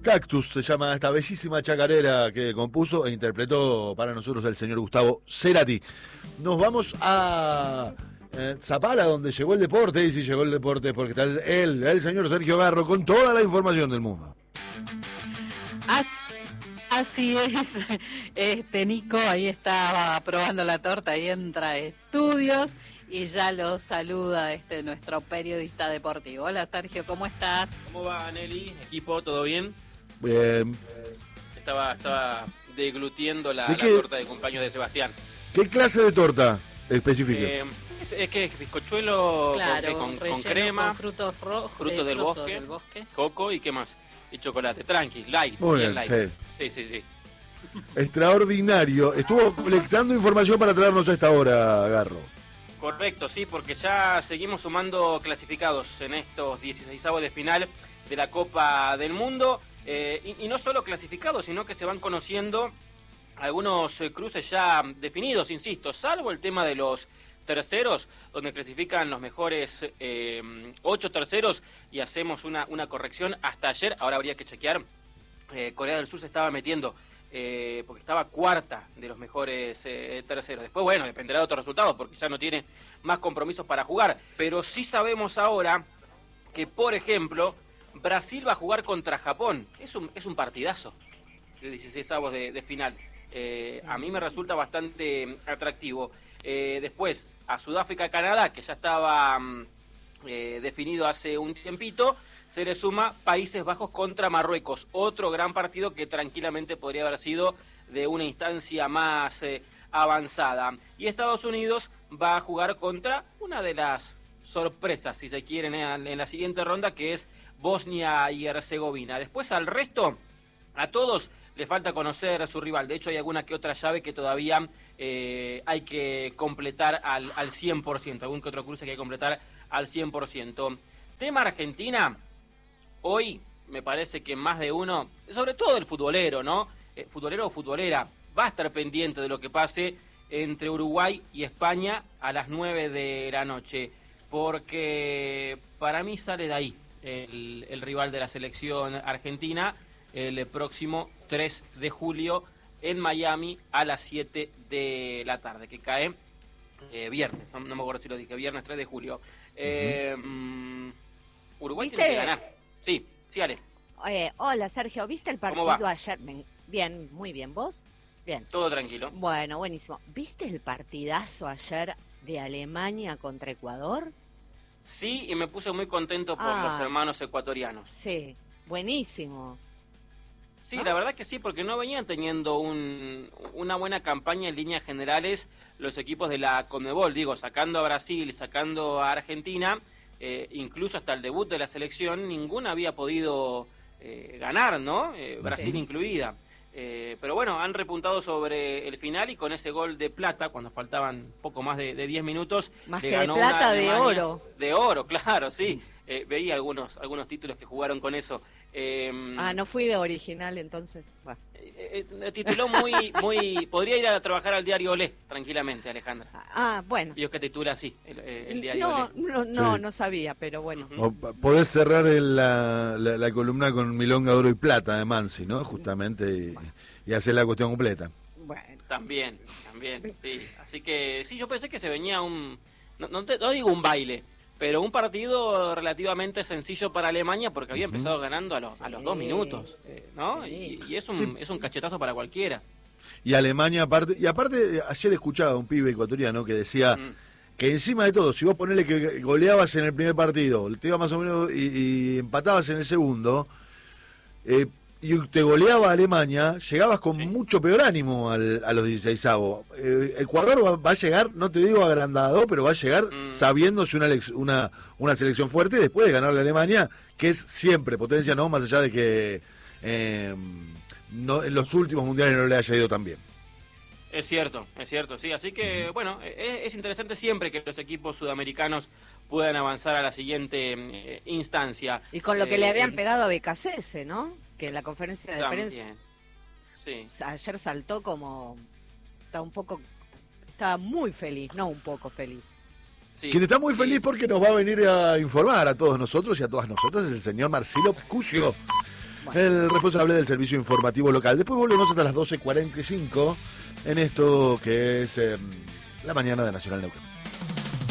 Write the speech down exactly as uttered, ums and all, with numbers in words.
Cactus se llama esta bellísima chacarera que compuso e interpretó para nosotros el señor Gustavo Cerati. Nos vamos a eh, Zapala, donde llegó el deporte, y si llegó el deporte porque está el, el, el señor Sergio Garro con toda la información del mundo. Así, así es, este Nico ahí estaba probando la torta, ahí entra a estudios y ya lo saluda este nuestro periodista deportivo. Hola Sergio, ¿cómo estás? ¿Cómo va Nelly? ¿Equipo? ¿Todo bien? Bien. Estaba, estaba deglutiendo la, ¿De la qué? torta de cumpleaños de Sebastián. ¿Qué clase de torta específica? Eh, es, es que es bizcochuelo Claro, con, con, relleno con crema, con frutos rojos, frutos eh, del, frutos bosque, del bosque, coco y qué más. Y chocolate, tranqui, light, Muy bien, bien, light. sí. Sí, sí, sí. Extraordinario. Estuvo colectando información para traernos a esta hora, Garro. Correcto, sí, porque ya seguimos sumando clasificados en estos dieciseisavos de final de la Copa del Mundo. Eh, y, y no solo clasificados, sino que se van conociendo algunos eh, cruces ya definidos, insisto, salvo el tema de los terceros, donde clasifican los mejores eh, ocho terceros y hacemos una, una corrección. Hasta ayer, ahora habría que chequear, eh, Corea del Sur se estaba metiendo, eh, porque estaba cuarta de los mejores eh, terceros. Después, bueno, dependerá de otros resultados, porque ya no tiene más compromisos para jugar. Pero sí sabemos ahora que, por ejemplo, Brasil va a jugar contra Japón. Es un, es un partidazo de dieciseisavos de, de final. Eh, a mí me resulta bastante atractivo. Eh, después, a Sudáfrica-Canadá, que ya estaba eh, definido hace un tiempito, se le suma Países Bajos contra Marruecos. Otro gran partido que tranquilamente podría haber sido de una instancia más eh, avanzada. Y Estados Unidos va a jugar contra una de las sorpresas, si se quieren, en, en la siguiente ronda, que es Bosnia y Herzegovina. Después al resto, a todos le falta conocer a su rival. De hecho, hay alguna que otra llave que todavía eh, hay que completar al, al cien por ciento. Algún que otro cruce que hay que completar al cien por ciento. Tema Argentina, hoy me parece que más de uno, sobre todo el futbolero, ¿no? Eh, futbolero o futbolera, va a estar pendiente de lo que pase entre Uruguay y España a las nueve de la noche. Porque para mí sale de ahí el, el rival de la selección argentina el próximo tres de julio en Miami a las siete de la tarde, que cae eh, viernes, no, no me acuerdo si lo dije, viernes tres de julio. Eh, uh-huh. um, Uruguay ¿Viste? tiene que ganar. Sí, sí, Ale. Eh, hola, Sergio, ¿viste el partido ayer? Bien, muy bien, ¿vos? Bien. Todo tranquilo. Bueno, buenísimo. ¿Viste el partidazo ayer de Alemania contra Ecuador? Sí, y me puse muy contento por ah, los hermanos ecuatorianos. Sí, buenísimo. Sí, ¿no? La verdad que sí, porque no venían teniendo un, una buena campaña en líneas generales los equipos de la Conmebol, digo, sacando a Brasil, sacando a Argentina, eh, incluso hasta el debut de la selección, ninguna había podido eh, ganar, ¿no? Eh, Brasil sí. incluida. Eh, pero bueno, han repuntado sobre el final y con ese gol de plata, cuando faltaban poco más de, de diez minutos, más le que ganó de plata, de oro. De oro, claro, sí. Eh, veía algunos algunos títulos que jugaron con eso. Eh, ah, no fui de original entonces. Bueno. Eh, eh, tituló muy, muy... Podría ir a trabajar al diario Olé, tranquilamente, Alejandra. Ah, bueno. Vio que titula así, el, el diario no, Olé. No, no, sí. no sabía, pero bueno. O podés cerrar el, la, la, la columna con Milonga, Oro y Plata de Mansi, ¿no? Justamente, y, bueno. y hacer la cuestión completa. Bueno. También, también, sí. Así que, sí, yo pensé que se venía un... No, no, te, no digo un baile, pero un partido relativamente sencillo para Alemania porque había uh-huh. empezado ganando a, lo, sí. a los dos minutos, eh, ¿no? Sí. Y, y es un sí. es un cachetazo para cualquiera. Y Alemania, aparte, y aparte ayer escuchaba a un pibe ecuatoriano que decía uh-huh. que encima de todo, si vos ponele que goleabas en el primer partido, te iba más o menos y, y empatabas en el segundo, eh, y te goleaba Alemania, llegabas con sí. mucho peor ánimo al, a los dieciseisavos. Eh, Ecuador va, va a llegar, no te digo agrandado, pero va a llegar mm. sabiéndose una, una, una selección fuerte después de ganarle a Alemania, que es siempre potencia, no más allá de que eh, no, en los últimos mundiales no le haya ido tan bien. Es cierto, es cierto, sí. Así que, bueno, es, es interesante siempre que los equipos sudamericanos puedan avanzar a la siguiente eh, instancia. Y con lo que eh, le habían eh, pegado a Becasese, ¿no? Que en la conferencia de también. prensa sí. ayer saltó como... Está un poco... Estaba muy feliz, no un poco feliz. Sí, Quien está muy sí. feliz porque nos va a venir a informar a todos nosotros y a todas nosotras es el señor Marcelo Pascuccio. Bueno. el responsable del servicio informativo local. Después volvemos hasta las doce cuarenta y cinco en esto que es eh, la mañana de Nacional Neuquén.